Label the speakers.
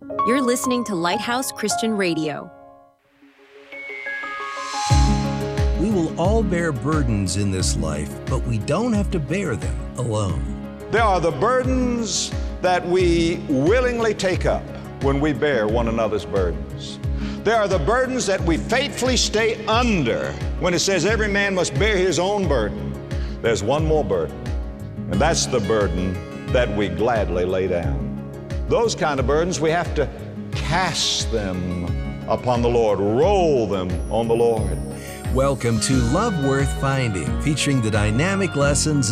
Speaker 1: You're listening to Lighthouse Christian Radio.
Speaker 2: We will all bear burdens in this life, but we don't have to bear them alone.
Speaker 3: There are the burdens that we willingly take up when we bear one another's burdens. There are the burdens that we faithfully stay under when it says every man must bear his own burden. There's one more burden, and that's the burden that we gladly lay down. Those kind of burdens, we have to cast them upon the Lord, roll them on the Lord.
Speaker 2: Welcome to Love Worth Finding, featuring the dynamic lessons